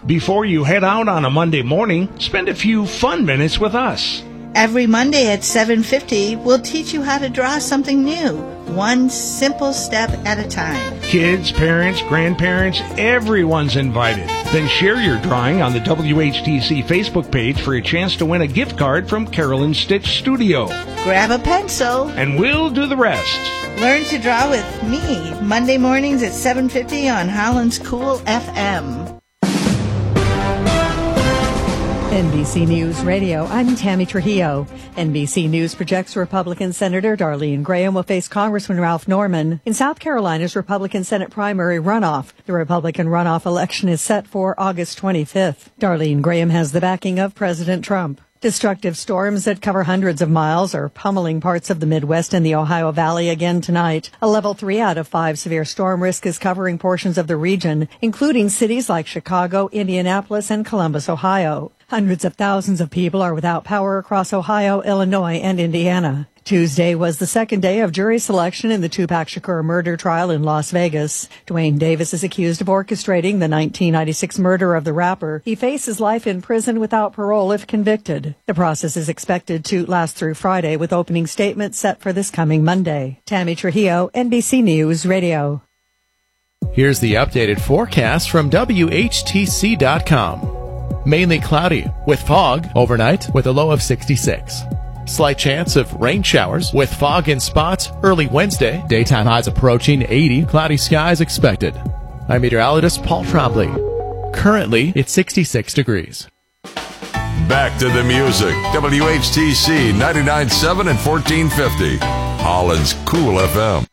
Before you head out on a Monday morning, spend a few fun minutes with us. Every Monday at 7:50, we'll teach you how to draw something new, one simple step at a time. Kids, parents, grandparents, everyone's invited. Then share your drawing on the WHTC Facebook page for a chance to win a gift card from Carolyn Stitch Studio. Grab a pencil, And we'll do the rest. learn to draw with me, Monday mornings at 7:50 on Holland's Cool FM. NBC News Radio, I'm Tammy Trujillo. NBC News projects Republican Senator Darlene Graham will face Congressman Ralph Norman in South Carolina's Republican Senate primary runoff. The Republican runoff election is set for August 25th. Darlene Graham has the backing of President Trump. Destructive storms that cover hundreds of miles are pummeling parts of the Midwest and the Ohio Valley again tonight. A level 3 out of 5 severe storm risk is covering portions of the region, including cities like Chicago, Indianapolis, and Columbus, Ohio. Hundreds of thousands of people are without power across Ohio, Illinois, and Indiana. Tuesday was the second day of jury selection in the Tupac Shakur murder trial in Las Vegas. Dwayne Davis is accused of orchestrating the 1996 murder of the rapper. He faces life in prison without parole if convicted. The process is expected to last through Friday, with opening statements set for this coming Monday. Tammy Trujillo, NBC News Radio. Here's the updated forecast from WHTC.com. Mainly cloudy with fog overnight with a low of 66. Slight chance of rain showers with fog in spots early Wednesday. Daytime highs approaching 80. Cloudy skies expected. I'm meteorologist Paul Trombley. Currently, it's 66 degrees. Back to the music. WHTC 99.7 and 1450. Holland's Cool FM.